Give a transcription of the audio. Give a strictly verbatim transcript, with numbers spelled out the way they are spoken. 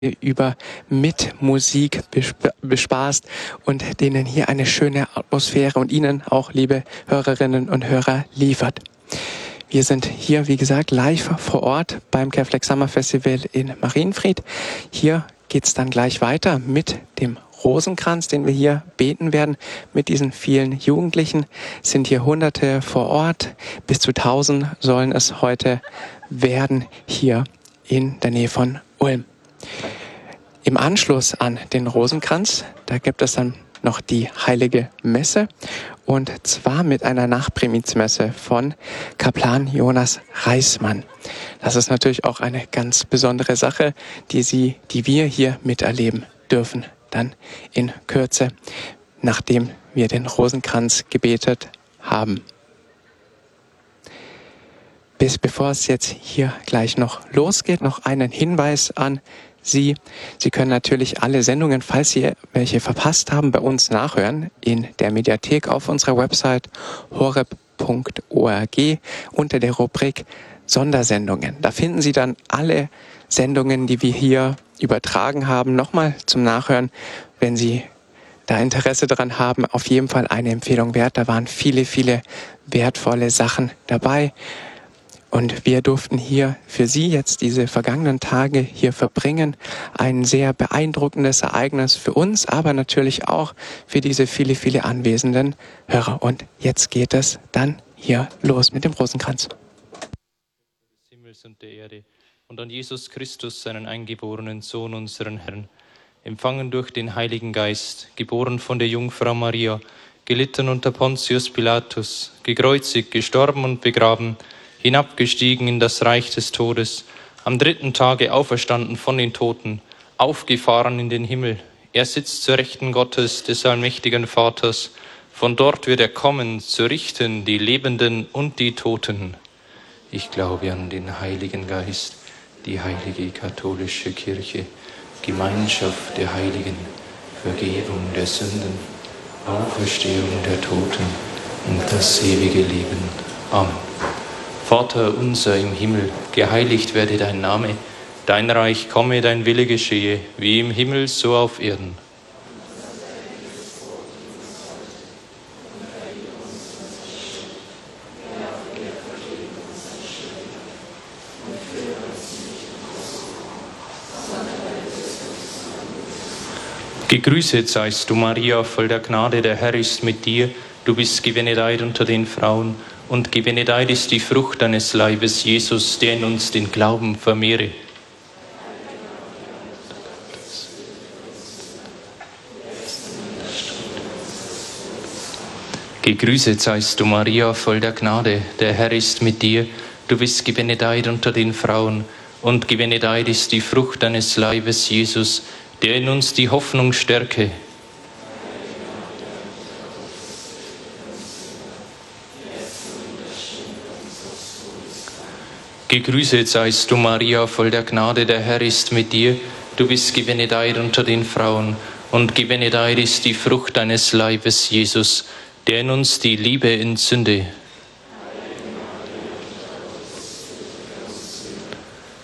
über mit Musik bespaßt und denen hier eine schöne Atmosphäre und Ihnen auch, liebe Hörerinnen und Hörer, liefert. Wir sind hier, wie gesagt, live vor Ort beim Careflex Summer Festival in Marienfried. Hier geht's dann gleich weiter mit dem Rosenkranz, den wir hier beten werden. Mit diesen vielen Jugendlichen sind hier Hunderte vor Ort. Bis zu tausend sollen es heute werden hier in der Nähe von Ulm. Im Anschluss an den Rosenkranz, da gibt es dann noch die Heilige Messe und zwar mit einer Nachprämizmesse von Kaplan Jonas Reismann. Das ist natürlich auch eine ganz besondere Sache, die Sie, die wir hier miterleben dürfen, dann in Kürze, nachdem wir den Rosenkranz gebetet haben. Bis bevor es jetzt hier gleich noch losgeht, noch einen Hinweis an Sie. Sie können natürlich alle Sendungen, falls Sie welche verpasst haben, bei uns nachhören in der Mediathek auf unserer Website horeb punkt org unter der Rubrik Sondersendungen. Da finden Sie dann alle Sendungen, die wir hier übertragen haben, nochmal zum Nachhören. Wenn Sie da Interesse daran haben, auf jeden Fall eine Empfehlung wert. Da waren viele, viele wertvolle Sachen dabei. Und wir durften hier für Sie jetzt diese vergangenen Tage hier verbringen. Ein sehr beeindruckendes Ereignis für uns, aber natürlich auch für diese viele, viele anwesenden Hörer. Und jetzt geht es dann hier los mit dem Rosenkranz. Des Himmels und der Erde und an Jesus Christus, seinen eingeborenen Sohn, unseren Herrn, empfangen durch den Heiligen Geist, geboren von der Jungfrau Maria, gelitten unter Pontius Pilatus, gekreuzigt, gestorben und begraben, hinabgestiegen in das Reich des Todes, am dritten Tage auferstanden von den Toten, aufgefahren in den Himmel. Er sitzt zur Rechten Gottes, des allmächtigen Vaters. Von dort wird er kommen, zu richten die Lebenden und die Toten. Ich glaube an den Heiligen Geist, die heilige katholische Kirche, Gemeinschaft der Heiligen, Vergebung der Sünden, Auferstehung der Toten und das ewige Leben. Amen. Vater unser im Himmel, geheiligt werde dein Name, dein Reich komme, dein Wille geschehe, wie im Himmel, so auf Erden. Gegrüßet seist du, Maria, voll der Gnade, der Herr ist mit dir. Du bist gebenedeit unter den Frauen, und gebenedeit ist die Frucht deines Leibes, Jesus, der in uns den Glauben vermehre. Gegrüßet seist du, Maria, voll der Gnade, der Herr ist mit dir. Du bist gebenedeit unter den Frauen, und gebenedeit ist die Frucht deines Leibes, Jesus, der in uns die Hoffnung stärke. Gegrüßet seist du, Maria, voll der Gnade, der Herr ist mit dir. Du bist gebenedeit unter den Frauen, und gebenedeit ist die Frucht deines Leibes, Jesus, der in uns die Liebe entzünde.